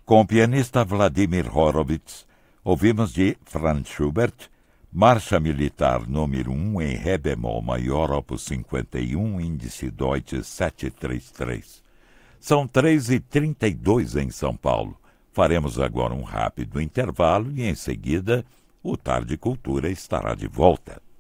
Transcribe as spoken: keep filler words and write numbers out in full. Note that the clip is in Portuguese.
Com o pianista Vladimir Horowitz, ouvimos de Franz Schubert, Marcha Militar número um em Ré bemol maior, opus cinquenta e um, índice Deutsch setecentos e trinta e três. São três e trinta e dois em São Paulo. Faremos agora um rápido intervalo e, em seguida, o Tarde Cultura estará de volta.